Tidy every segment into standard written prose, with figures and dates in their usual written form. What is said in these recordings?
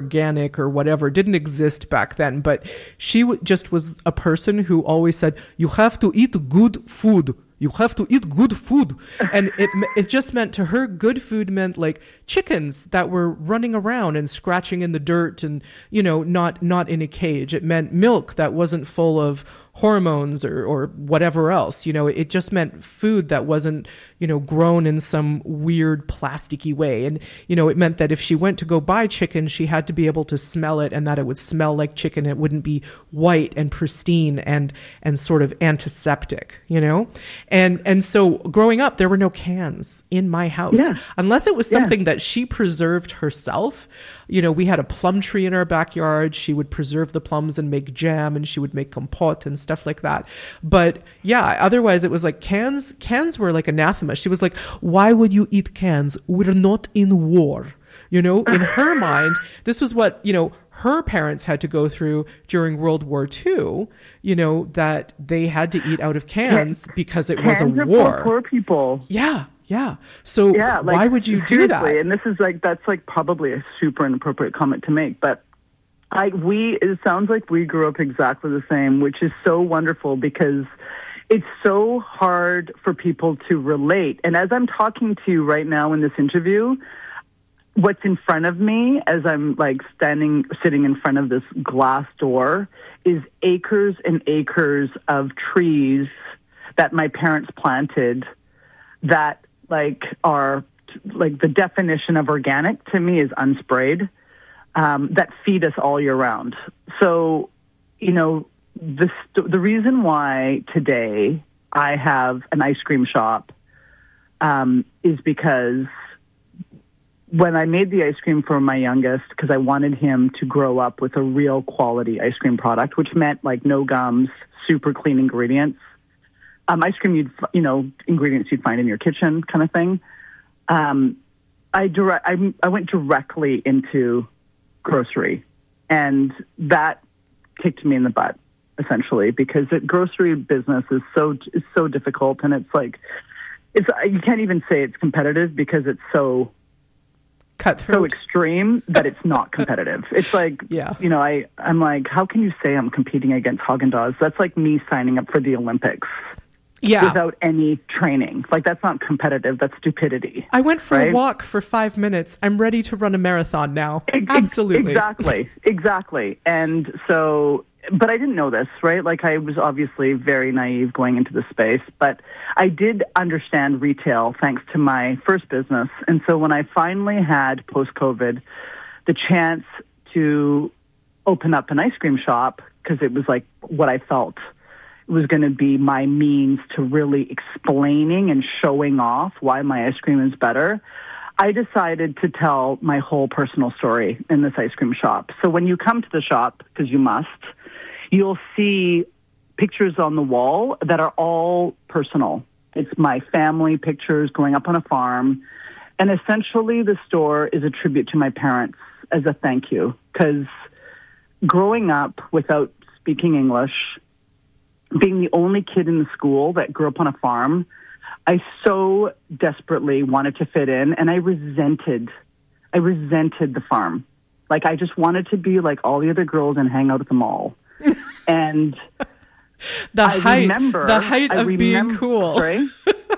organic or whatever didn't exist back then, but she just was a person who always said, you have to eat good food. You have to eat good food. And it just meant, to her, good food meant like chickens that were running around and scratching in the dirt and, not in a cage. It meant milk that wasn't full of hormones or whatever else. It just meant food that wasn't, grown in some weird plasticky way. And, it meant that if she went to go buy chicken, she had to be able to smell it, and that it would smell like chicken. It wouldn't be white and pristine and sort of antiseptic, And so growing up, there were no cans in my house, unless it was something that she preserved herself. We had a plum tree in our backyard. She would preserve the plums and make jam, and she would make compote and stuff like that. But otherwise it was like cans were like anathema. She was like, why would you eat cans? We're not in war. In her mind, this was what, her parents had to go through during World War II, that they had to eat out of cans because it was a war. Poor people. Yeah. So why would you do that? And this is that's probably a super inappropriate comment to make, but it sounds like we grew up exactly the same, which is so wonderful because it's so hard for people to relate. And as I'm talking to you right now in this interview, what's in front of me as I'm sitting in front of this glass door is acres and acres of trees that my parents planted that are the definition of organic to me is unsprayed, that feed us all year round. So, the reason why today I have an ice cream shop is because when I made the ice cream for my youngest, because I wanted him to grow up with a real quality ice cream product, which meant no gums, super clean ingredients. Ice cream, ingredients you'd find in your kitchen kind of thing. I went directly into grocery, and that kicked me in the butt, essentially, because the grocery business is so difficult, and you can't even say it's competitive because it's so cutthroat, so extreme that it's not competitive. It's I'm like, how can you say I'm competing against Haagen-Dazs? That's like me signing up for the Olympics. Without any training. That's not competitive. That's stupidity. I went for a walk for 5 minutes. I'm ready to run a marathon now. Absolutely. Exactly. And so, but I didn't know this, right? I was obviously very naive going into the space, but I did understand retail thanks to my first business. And so when I finally had, post-COVID, the chance to open up an ice cream shop, because it was what I felt was going to be my means to really explaining and showing off why my ice cream is better, I decided to tell my whole personal story in this ice cream shop. So when you come to the shop, because you must, you'll see pictures on the wall that are all personal. It's my family pictures growing up on a farm. And essentially the store is a tribute to my parents as a thank you. Because growing up without speaking English, being the only kid in the school that grew up on a farm, I so desperately wanted to fit in, and I resented the farm. I just wanted to be like all the other girls and hang out at the mall. And the height of being cool. Right?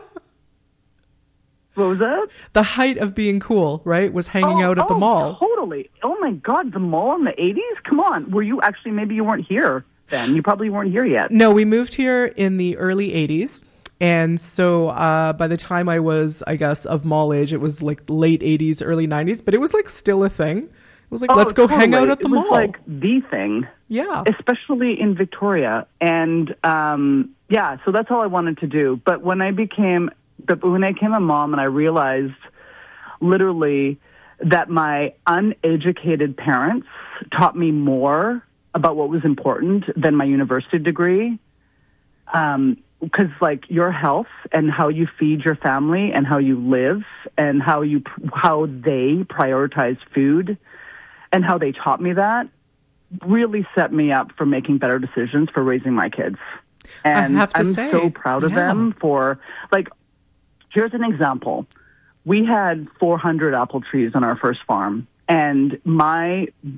What was that? The height of being cool, right? Was hanging out at the mall. Totally. Oh my God, the mall in the 80s? Come on. Were you actually, maybe you weren't here then. You probably weren't here yet. No, we moved here in the early 80s. And so by the time I was, I guess, of mall age, it was late 80s, early 90s. But it was still a thing. It was let's go hang out at the mall. It was the thing. Yeah. Especially in Victoria. And so that's all I wanted to do. But when I became a mom and I realized literally that my uneducated parents taught me more about what was important than my university degree. Because your health and how you feed your family and how you live and how they prioritize food and how they taught me that really set me up for making better decisions for raising my kids. And I'm so proud of them for, here's an example. We had 400 apple trees on our first farm, and my